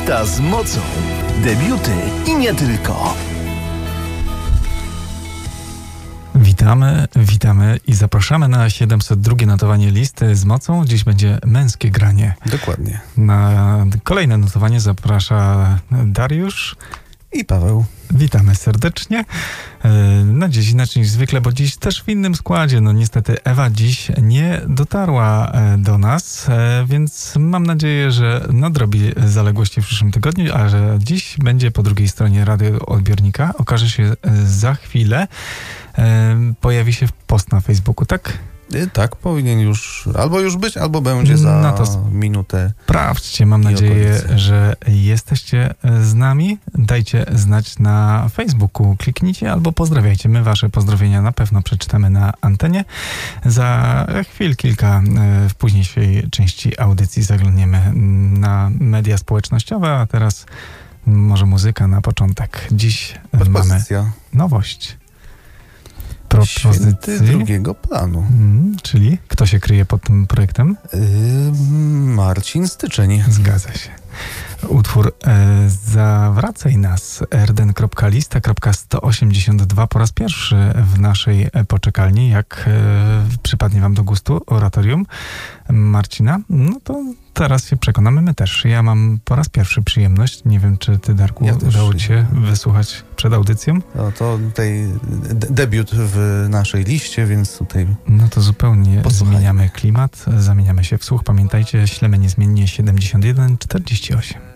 Lista z mocą. Debiuty i nie tylko. Witamy i zapraszamy na 702 notowanie listy z mocą. Dziś będzie męskie granie. Dokładnie. Na kolejne notowanie zaprasza Dariusz I Paweł. Witamy serdecznie. No dziś inaczej niż zwykle, bo dziś też w innym składzie. No niestety Ewa dziś nie dotarła do nas, więc mam nadzieję, że nadrobi zaległości w przyszłym tygodniu, a że dziś będzie po drugiej stronie radioodbiornika. Okaże się za chwilę. Pojawi się post na Facebooku, tak? Tak, powinien już być, albo będzie za minutę. Sprawdźcie, mam nadzieję, że jesteście z nami. Dajcie znać na Facebooku, kliknijcie albo pozdrawiajcie. My wasze pozdrowienia na pewno przeczytamy na antenie. Za chwil kilka w późniejszej części audycji zaglądniemy na media społecznościowe, a teraz może muzyka na początek. Dziś mamy nowość. Święty drugiego planu. Czyli kto się kryje pod tym projektem? Marcin Styczeń. Zgadza się. Utwór Zawracaj nas, rden.lista.182 po raz pierwszy w naszej poczekalni. Jak przypadnie wam do gustu oratorium Marcina, no to teraz się przekonamy my też. Ja mam po raz pierwszy przyjemność. Nie wiem, czy ty, Darku, udało ci się wysłuchać przed audycją? No to tutaj debiut w naszej liście, więc tutaj no to zupełnie zmieniamy klimat, zamieniamy się w słuch. Pamiętajcie, ślemy niezmiennie 71 48.